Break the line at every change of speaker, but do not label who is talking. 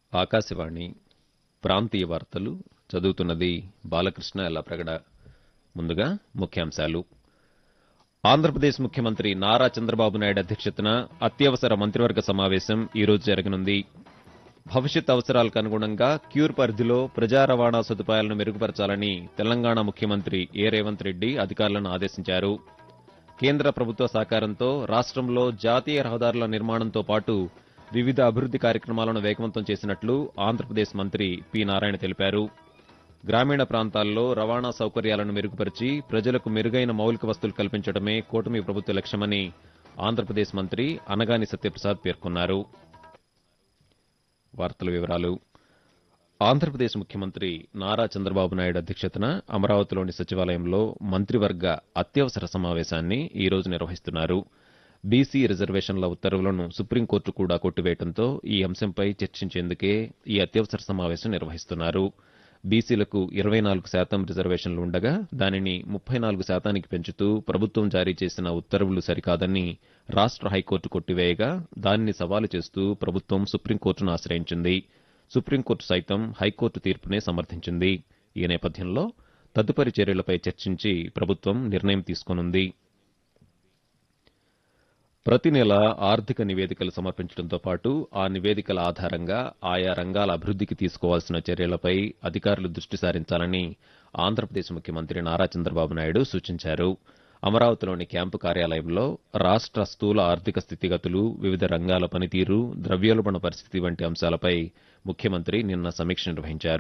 ఆకాశవాణి ప్రాంతీయ వార్తలు చదువుతున్నది బాలకృష్ణ ఎల్లప్రగడ. ముందుగా ముఖ్యాంశాలు. ఆంధ్రప్రదేశ్ ముఖ్యమంత్రి నారా చంద్రబాబు నాయుడు అధ్యక్షతన అత్యవసర మంత్రివర్గ సమావేశం ఈ రోజు జరగనుంది. భవిష్యత్ అవసరాలకు అనుగుణంగా క్యూర్ పరిధిలో ప్రజా రవాణా సదుపాయాలను మెరుగుపరచాలని తెలంగాణ ముఖ్యమంత్రి రేవంత్ రెడ్డి అధికారులను ఆదేశించారు. కేంద్ర ప్రభుత్వ సహకారంతో రాష్ట్రంలో జాతీయ రహదారుల నిర్మాణంతో పాటు వివిధ అభివృద్ది కార్యక్రమాలను వేగవంతం చేసినట్లు ఆంధ్రప్రదేశ్ మంత్రి పి నారాయణ తెలిపారు. గ్రామీణ ప్రాంతాల్లో రవాణా సౌకర్యాలను మెరుగుపరిచి ప్రజలకు మెరుగైన మౌలిక వసతులు కల్పించడమే కూటమి ప్రభుత్వ లక్ష్యమని ఆంధ్రప్రదేశ్ మంత్రి అనగాని సత్యప్రసాద్ పేర్కొన్నారు. వార్తల వివరాలు. ఆంధ్రప్రదేశ్ ముఖ్యమంత్రి నారా చంద్రబాబు నాయుడు అధ్యక్షతన అమరావతిలోని సచివాలయంలో మంత్రివర్గ అత్యవసర సమావేశాన్ని ఈ రోజు నిర్వహిస్తున్నారు. బీసీ రిజర్వేషన్ల ఉత్తర్వులను సుప్రీంకోర్టు కూడా కొట్టివేయడంతో ఈ అంశంపై చర్చించేందుకే ఈ అత్యవసర సమావేశం నిర్వహిస్తున్నారు. బీసీలకు 24% రిజర్వేషన్లు ఉండగా దానిని 34%కి పెంచుతూ ప్రభుత్వం జారీ చేసిన ఉత్తర్వులు సరికాదని రాష్ట్ర హైకోర్టు కొట్టివేయగా దానిని సవాలు చేస్తూ ప్రభుత్వం సుప్రీంకోర్టును ఆశ్రయించింది. సుప్రీంకోర్టు సైతం హైకోర్టు తీర్పునే సమర్థించింది. ఈ నేపథ్యంలో తదుపరి చర్యలపై చర్చించి ప్రభుత్వం నిర్ణయం తీసుకోనుంది. ప్రతి నెల ఆర్థిక నివేదికలు సమర్పించడంతో పాటు ఆ నివేదికల ఆధారంగా ఆయా రంగాల అభివృద్దికి తీసుకోవాల్సిన చర్యలపై అధికారులు దృష్టి సారించాలని ఆంధ్రప్రదేశ్ ముఖ్యమంత్రి నారా చంద్రబాబు నాయుడు సూచించారు. అమరావతిలోని క్యాంపు కార్యాలయంలో రాష్ట్ర స్థూల ఆర్థిక స్థితిగతులు, వివిధ రంగాల పనితీరు, ద్రవ్యోల్బణ పరిస్థితి వంటి అంశాలపై ముఖ్యమంత్రి నిన్న సమీక్ష నిర్వహించారు.